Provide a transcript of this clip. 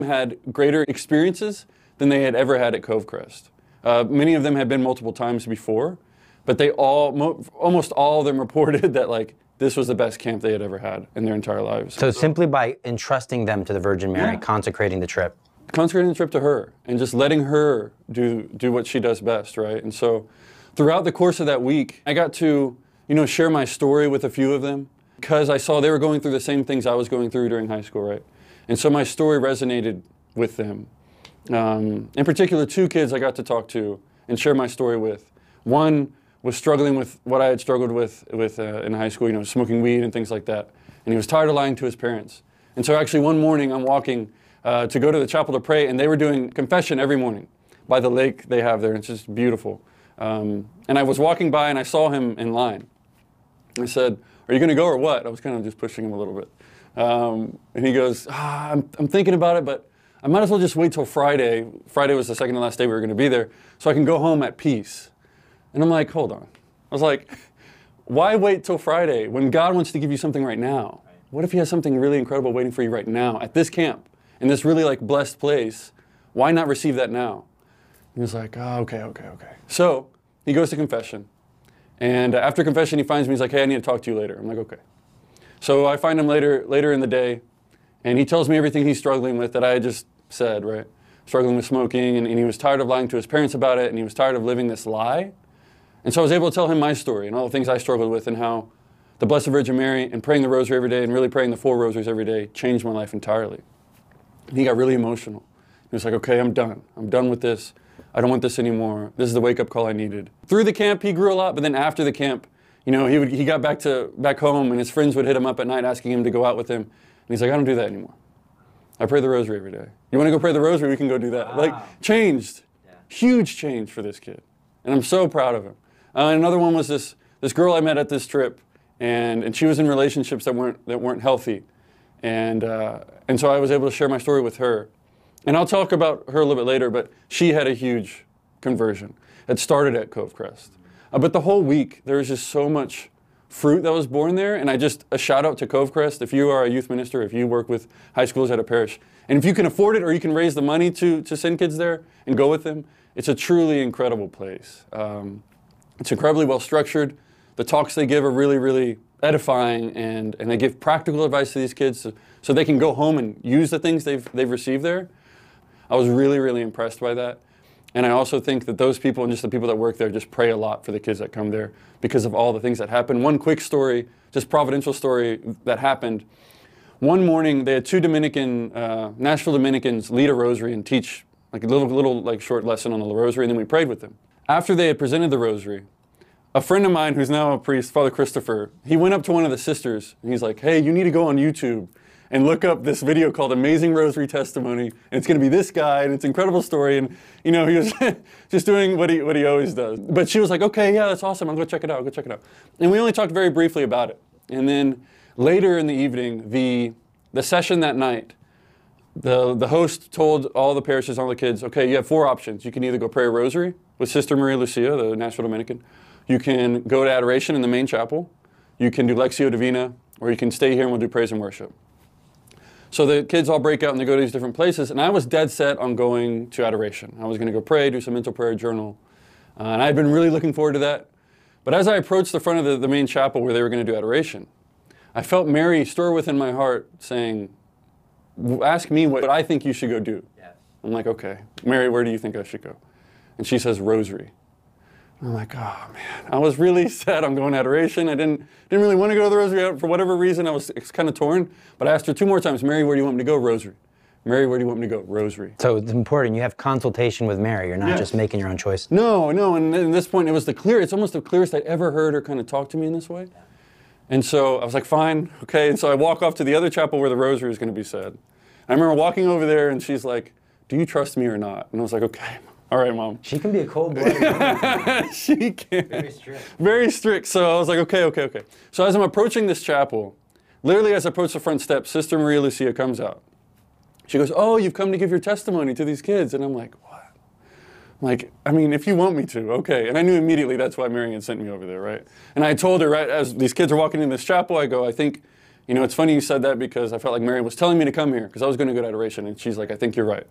had greater experiences than they had ever had at Cove Crest. Many of them had been multiple times before, but they almost all of them reported that like this was the best camp they had ever had in their entire lives. So simply by entrusting them to the Virgin Mary, consecrating the trip. Consecrating the trip to her and just letting her do what she does best, right? And so throughout the course of that week, I got to, share my story with a few of them because I saw they were going through the same things I was going through during high school, right? And so my story resonated with them. In particular, 2 kids I got to talk to and share my story with. One was struggling with what I had struggled with in high school, smoking weed and things like that. And he was tired of lying to his parents. And so actually one morning I'm walking to go to the chapel to pray, and they were doing confession every morning by the lake they have there. And it's just beautiful. And I was walking by and I saw him in line. I said, "Are you going to go or what?" I was kind of just pushing him a little bit. And he goes, I'm thinking about it, but I might as well just wait till Friday. Friday was the second to last day we were going to be there, so I can go home at peace. And I'm like, hold on. I was like, why wait till Friday when God wants to give you something right now? What if he has something really incredible waiting for you right now at this camp, in this really like blessed place? Why not receive that now? He was like, oh, okay. So he goes to confession. And after confession, he finds me. He's like, hey, I need to talk to you later. I'm like, okay. So I find him later in the day, and he tells me everything he's struggling with that I just said, right? Struggling with smoking, and he was tired of lying to his parents about it, and he was tired of living this lie. And so I was able to tell him my story and all the things I struggled with and how the Blessed Virgin Mary and praying the rosary every day and really praying the 4 rosaries every day changed my life entirely. And he got really emotional. He was like, okay, I'm done. I'm done with this. I don't want this anymore. This is the wake-up call I needed. Through the camp, he grew a lot, but then after the camp, he got back home, and his friends would hit him up at night asking him to go out with him. And he's like, I don't do that anymore. I pray the rosary every day. You want to go pray the rosary? We can go do that. Wow. Like, changed. Yeah. Huge change for this kid. And I'm so proud of him. Another one was this girl I met at this trip, and she was in relationships that weren't healthy. And so I was able to share my story with her. And I'll talk about her a little bit later, but she had a huge conversion. It started at Cove Crest. But the whole week, there was just so much fruit that was born there. And a shout out to Cove Crest. If you are a youth minister, if you work with high schools at a parish, and if you can afford it or you can raise the money to send kids there and go with them, it's a truly incredible place. It's incredibly well structured. The talks they give are really, really edifying, and they give practical advice to these kids so they can go home and use the things they've received there. I was really, really impressed by that. And I also think that those people and just the people that work there just pray a lot for the kids that come there because of all the things that happen. One quick story, just providential story that happened. One morning, they had 2 Nashville Dominicans lead a rosary and teach like a little short lesson on the rosary, and then we prayed with them. After they had presented the rosary, a friend of mine who's now a priest, Father Christopher, he went up to one of the sisters and he's like, hey, you need to go on YouTube and look up this video called Amazing Rosary Testimony, and it's going to be this guy, and it's an incredible story, and he was just doing what he always does. But she was like, okay, yeah, that's awesome, I'll go check it out, And we only talked very briefly about it. And then later in the evening, the session that night, the host told all the parishes, all the kids, okay, you have 4 options. You can either go pray a rosary with Sister Maria Lucia, the Nashville Dominican. You can go to adoration in the main chapel. You can do Lectio Divina, or you can stay here and we'll do praise and worship. So the kids all break out and they go to these different places, and I was dead set on going to adoration. I was going to go pray, do some mental prayer journal, and I had been really looking forward to that. But as I approached the front of the main chapel where they were going to do adoration, I felt Mary stir within my heart saying, ask me what I think you should go do. Yes. I'm like, okay, Mary, where do you think I should go? And she says, rosary. I'm like, oh man, I was really sad on going to adoration. I didn't really want to go to the rosary for whatever reason. I was kind of torn, but I asked her 2 more times, Mary, where do you want me to go? Rosary. Mary, where do you want me to go? Rosary. So it's important. You have consultation with Mary. You're not just making your own choice. No, and at this point, it's almost the clearest I'd ever heard her kind of talk to me in this way. Yeah. And so I was like, fine, okay. And so I walk off to the other chapel where the rosary is going to be said. I remember walking over there, and she's like, do you trust me or not? And I was like, okay. All right, Mom. She can be a cold-blooded woman. She can. Very strict. Very strict. So I was like, okay. So as I'm approaching this chapel, literally as I approach the front steps, Sister Maria Lucia comes out. She goes, oh, you've come to give your testimony to these kids. And I'm like, what? I'm like, I mean, if you want me to, okay. And I knew immediately that's why Mary had sent me over there, right? And I told her, right, as these kids are walking in this chapel, I go, I think You know, it's funny you said that because I felt like Mary was telling me to come here because I was going to go to adoration, and she's like, I think you're right.